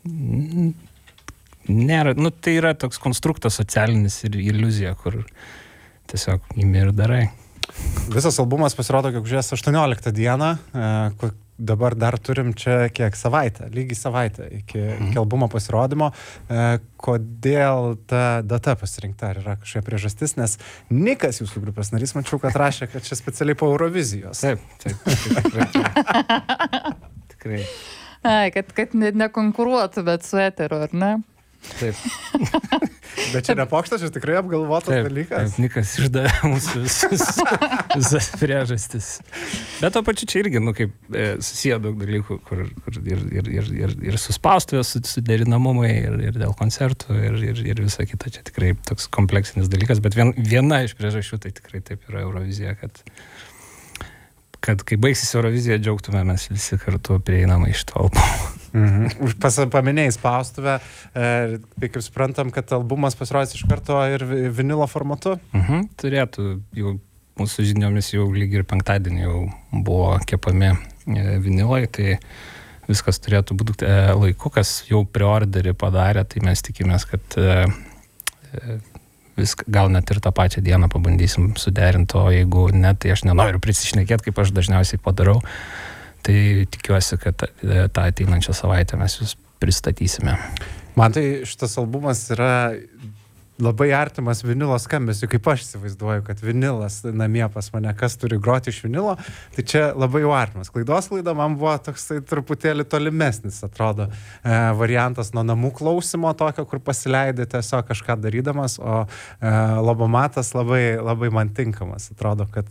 nėra, tai yra toks konstruktas socialinis ir iliuzija, kur tiesiog imi ir darai. Visas albumas pasirodo gegužės 18 dieną, dabar dar turim čia kiek savaitę, lygiai savaitę iki albumo pasirodymo. Kodėl ta data pasirinkta, ar yra kažkokia priežastis, nes Nikas, jūsų grupės narys, mačiau, kad rašė, kad čia specialiai po Eurovizijos. Tikrai. Kad nekonkuruotų, bet su eteru, ar ne? Taip. Bet čia ne pokštas, čia tikrai apgalvotas dalykas. Taip, Nikas išdavė mūsų visas priežastis. Bet to pačiu čia irgi, kaip susiję daug dalykų, kur ir su spaustuvės suderinamumai, ir dėl koncertų, ir visa kita. Čia tikrai toks kompleksinis dalykas, bet viena iš priežasčių tai tikrai taip yra Eurovizija, kad kai baigsis Eurovizija, džiaugtume mes visi kartu prieinamai iš to albumo. Paminėjai spaustuvę, tai kaip suprantam, kad albumas pasirodys iš karto ir vinilo formatu? Turėtų, jau mūsų žiniomis jau lyg ir penktadienį jau buvo kepami vinilai, tai viskas turėtų būti laiku, kas jau preorderį padarė, tai mes tikimės, kad gal net ir tą pačią dieną pabandysim suderinti, o jeigu ne, tai aš nenoriu prisišnekėti, kaip aš dažniausiai padarau. Tai tikiuosi, kad tą ateinančią savaitę mes jūs pristatysime. Man tai šitas albumas yra labai artimas vinilo skambesiu, kaip aš įsivaizduoju, kad vinilas namie pas mane, kas turi groti iš vinilo, tai čia labai jau artimas. Klaidos laida man buvo toksai truputėlį tolimesnis, atrodo, variantas nuo namų klausimo tokio, kur pasileidai tiesiog kažką darydamas, o lobomatas labai, labai man tinkamas. Atrodo, kad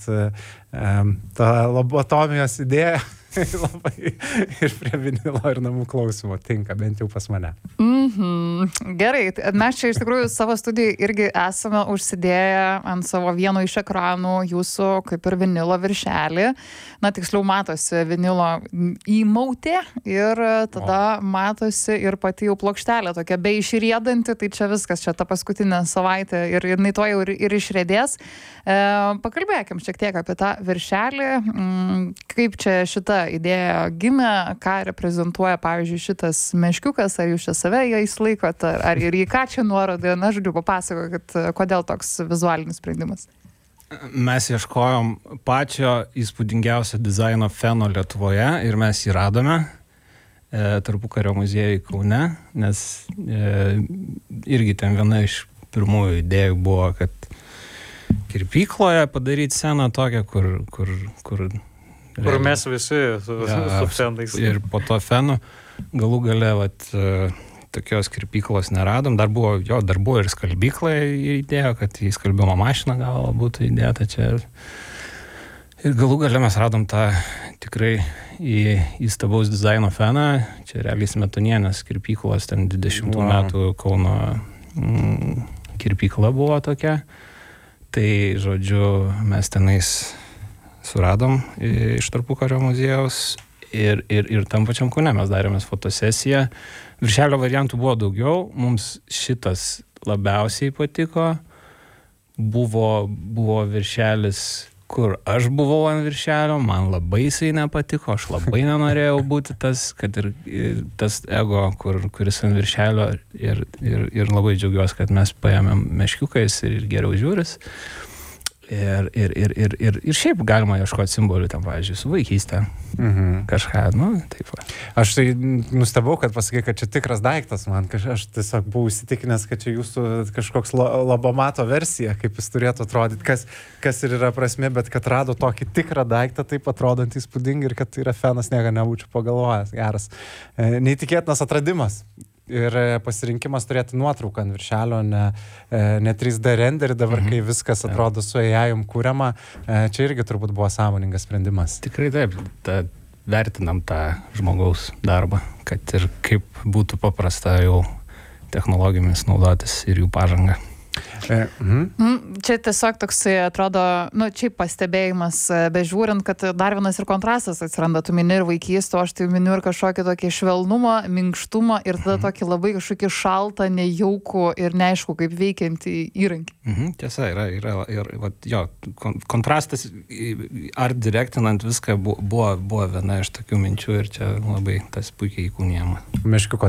ta lobotomijos idėja labai ir prie vinilo ir namų klausimo tinka, bent jau pas mane. Gerai, mes čia iš tikrųjų savo studijai irgi esame užsidėję ant savo vieno iš ekranų jūsų kaip ir vinilo viršelį. Tiksliau matosi vinilo įmautė ir tada matosi ir pati jau plokštelė tokia be išriedanti, tai čia viskas, čia ta paskutinė savaitė ir jinai to jau ir išriedės. Pakalbėkim šiek tiek apie tą viršelį, kaip čia šita idėja gimė, ką reprezentuoja, pavyzdžiui, šitas meškiukas, ar jūs čia save jais laikot, ar ir į ką čia nuorodą, žodžiu, papasakokit, kodėl toks vizualinis sprendimas. Mes ieškojom pačio įspūdingiausio dizaino feno Lietuvoje ir mes jį radome Tarpukario muziejuje Kaune, nes irgi ten viena iš pirmųjų idėjų buvo, kad kirpykloje padaryti sceną tokią, kur mes visi su fenais. Ir po to fenų galų gale tokios kirpyklos neradom. Dar buvo ir skalbykla įdėjo, kad į skalbimo mašiną gal būtų įdėta čia. Ir galų gale mes radom tą tikrai įstabaus dizaino feną. Čia realiai Smetonienės kirpyklos, ten 20 metų Kauno kirpykla buvo tokia. Tai, žodžiu, mes tenais suradom iš Tarpukario muziejaus ir tam pačiam Kaune mes darėmės fotosesiją. Viršelio variantų buvo daugiau, mums šitas labiausiai patiko. Buvo viršelis, kur aš buvau ant viršelio, man labai jisai nepatiko, aš labai nenorėjau būti tas, kad ir tas ego, kuris ant viršelio ir labai džiaugiuosi, kad mes paėmėm meškiukais ir geriau žiūris. Ir šiaip galima ieškoti simbolių ten, pavyzdžiui, su vaikystė. Kažką, taip. Aš tai nustebau, kad pasakai, kad čia tikras daiktas man. Aš tiesiog buvau įsitikinęs, kad čia jūsų kažkoks lobomato versija, kaip jis turėtų atrodyti, kas ir yra prasmė, bet kad rado tokį tikrą daiktą, taip atrodant įspūdingai ir kad tai yra fenas, nieko nebūčiau pagalvojęs. Geras. Neįtikėtinas atradimas. Ir pasirinkimas turėti nuotrauką ant viršelio, ne 3D renderį, dabar kai viskas atrodo su AI-jum kūriama, čia irgi turbūt buvo sąmoningas sprendimas. Tikrai taip, vertinam tą žmogaus darbą, kad ir kaip būtų paprasta jau technologijomis naudotis ir jų pažangą. Čia tiesiog toksai atrodo, čia pastebėjimas, bežiūrint, kad dar vienas ir kontrastas atsiranda, tu mini ir vaikystę, o aš tai miniu ir kažkokį tokį švelnumą, minkštumą ir tada tokį labai kažkokį šaltą, nejaukų ir neaišku, kaip veikiantį įrankį. Tiesa, yra kontrastas art direktinant viską buvo viena iš tokių minčių ir čia labai tas puikiai įkūnijama. Meškiuko